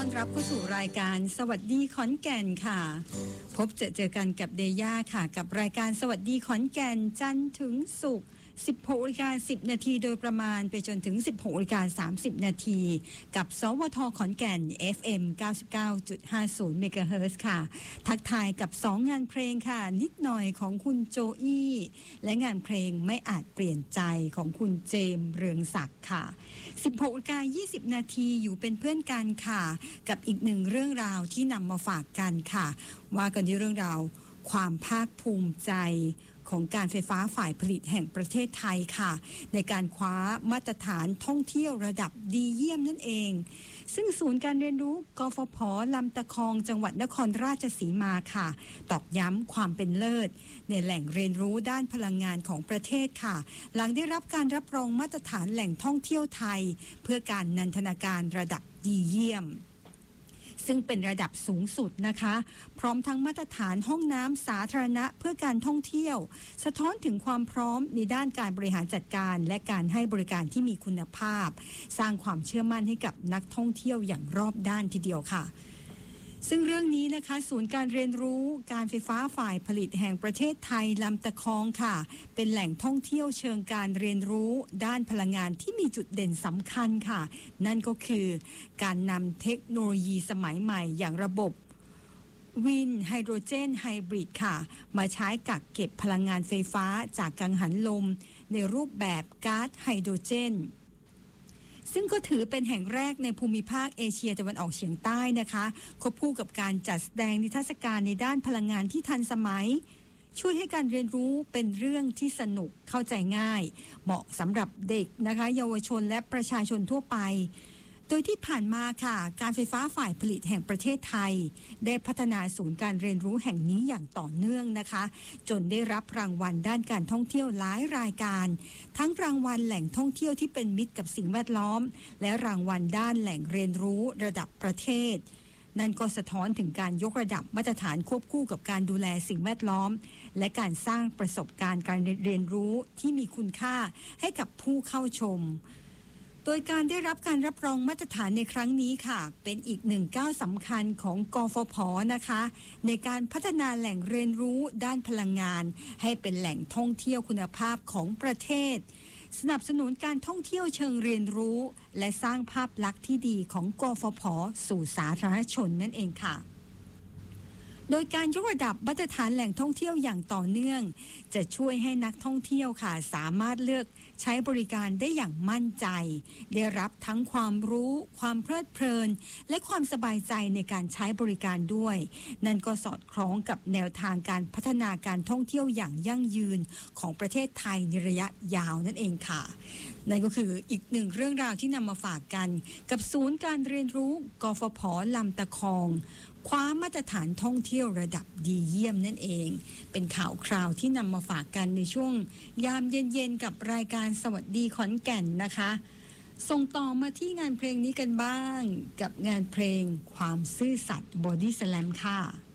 อนรับเข้าสู่รายการสวัสดีขอนแก่นค่ะพบเจอกันกับเดย่าค่ะกับรายการสวัสดีขอนแก่นจันทร์ถึงศุกร์ 16:10 นาทีโดยประมาณไปจนถึง 16:30 นาทีกับสวทขอนแก่น FM 99.50 เมกะเฮิรตซ์ค่ะทักทายกับ2งานเพลงค่ะนิดหน่อยของคุณโจอี้และงานเพลงไม่อาจเปลี่ยนใจของคุณเจมส์เรืองศักดิ์ค่ะ 16:20 นาทีอยู่เป็นเพื่อนกันค่ะกับอีกหนึ่งเรื่องราวที่นำมาฝากกันค่ะว่ากันที่เรื่องราวความภาคภูมิใจของการไฟฟ้าฝ่ายผลิตแห่งประเทศไทยค่ะในการคว้ามาตรฐานท่องเที่ยวระดับดีเยี่ยมนั่นเองซึ่งศูนย์การเรียนรู้กฟผ.ลำตะคองจังหวัดนครราชสีมาค่ะตอกย้ำความเป็นเลิศในแหล่งเรียนรู้ด้านพลังงานของประเทศค่ะหลังได้รับการรับรองมาตรฐานแหล่งท่องเที่ยวไทยเพื่อการนันทนาการระดับดีเยี่ยมซึ่งเป็นระดับสูงสุดนะคะพร้อมทั้งมาตรฐานห้องน้ำสาธารณะเพื่อการท่องเที่ยวสะท้อนถึงความพร้อมในด้านการบริหารจัดการและการให้บริการที่มีคุณภาพสร้างความเชื่อมั่นให้กับนักท่องเที่ยวอย่างรอบด้านทีเดียวค่ะซึ่งเรื่องนี้นะคะศูนย์การเรียนรู้การไฟฟ้าฝ่ายผลิตแห่งประเทศไทยลำตะคองค่ะเป็นแหล่งท่องเที่ยวเชิงการเรียนรู้ด้านพลังงานที่มีจุดเด่นสำคัญค่ะนั่นก็คือการนำเทคโนโลยีสมัยใหม่อย่างระบบวินไฮโดรเจนไฮบริดค่ะมาใช้กักเก็บพลังงานไฟฟ้าจากกังหันลมในรูปแบบก๊าซไฮโดรเจนซึ่งก็ถือเป็นแห่งแรกในภูมิภาคเอเชียตะวันออกเฉียงใต้นะคะควบคู่กับการจัดแสดงนิทรรศการในด้านพลังงานที่ทันสมัยช่วยให้การเรียนรู้เป็นเรื่องที่สนุกเข้าใจง่ายเหมาะสำหรับเด็กนะคะเยาวชนและประชาชนทั่วไปโดยที่ผ่านมาค่ะการไฟฟ้าฝ่ายผลิตแห่งประเทศไทยได้พัฒนาศูนย์การเรียนรู้แห่งนี้อย่างต่อเนื่องนะคะจนได้รับรางวัลด้านการท่องเที่ยวหลายรายการทั้งรางวัลแหล่งท่องเที่ยวที่เป็นมิตรกับสิ่งแวดล้อมและรางวัลด้านแหล่งเรียนรู้ระดับประเทศนั่นก็สะท้อนถึงการยกระดับมาตรฐานควบคู่กับการดูแลสิ่งแวดล้อมและการสร้างประสบการณ์การเรียนรู้ที่มีคุณค่าให้กับผู้เข้าชมโดยการได้รับการรับรองมาตรฐานในครั้งนี้ค่ะเป็นอีกหนึ่งก้าวสำคัญของกฟผ.นะคะในการพัฒนาแหล่งเรียนรู้ด้านพลังงานให้เป็นแหล่งท่องเที่ยวคุณภาพของประเทศสนับสนุนการท่องเที่ยวเชิงเรียนรู้และสร้างภาพลักษณ์ที่ดีของกฟผ.สู่สาธารณชนนั่นเองค่ะโดยการยกระดับมาตรฐานแหล่งท่องเที่ยวอย่างต่อเนื่องจะช่วยให้นักท่องเที่ยวค่ะสามารถเลือกใช้บริการได้อย่างมั่นใจได้รับทั้งความรู้ความเพลิดเพลินและความสบายใจในการใช้บริการด้วยนั่นก็สอดคล้องกับแนวทางการพัฒนาการท่องเที่ยวอย่างยั่งยืนของประเทศไทยในระยะยาวนั่นเองค่ะนั่นก็คืออีกหนึ่งเรื่องราวที่นำมาฝากกันกับศูนย์การเรียนรู้กฟผ.ลำตะคองคว้ามาตรฐานท่องเที่ยวระดับดีเยี่ยมนั่นเองเป็นข่าวคราวที่นำมาฝากกันในช่วงยามเย็นๆกับรายการสวัสดีขอนแก่นนะคะส่งต่อมาที่งานเพลงนี้กันบ้างกับงานเพลงความซื่อสัตย์บอดี้สแลมค่ะ